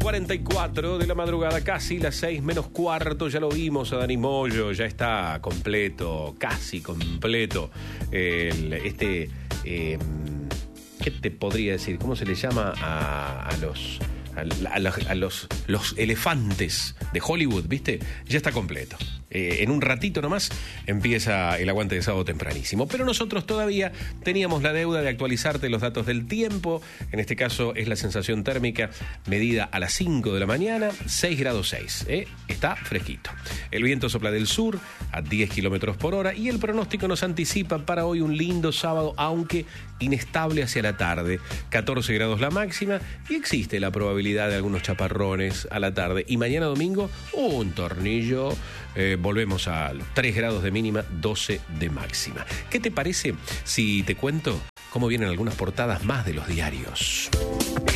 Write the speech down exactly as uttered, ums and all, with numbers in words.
cuarenta y cuatro de la madrugada, casi las seis menos cuarto. Ya lo vimos a Dani Moyo, ya está completo, casi completo. El, este, eh, ¿qué te podría decir? ¿Cómo se le llama a, a los... A, los, a los, los elefantes de Hollywood, ¿viste? Ya está completo. Eh, en un ratito nomás empieza el aguante de sábado tempranísimo. Pero nosotros todavía teníamos la deuda de actualizarte los datos del tiempo. En este caso es la sensación térmica medida a las cinco de la mañana, seis grados seis. ¿eh? Está fresquito. El viento sopla del sur a diez kilómetros por hora y el pronóstico nos anticipa para hoy un lindo sábado, aunque inestable hacia la tarde. catorce grados la máxima y existe la probabilidad de algunos chaparrones a la tarde. Y mañana domingo, un tornillo. Eh, volvemos a tres grados de mínima, doce de máxima. ¿Qué te parece si te cuento cómo vienen algunas portadas más de los diarios?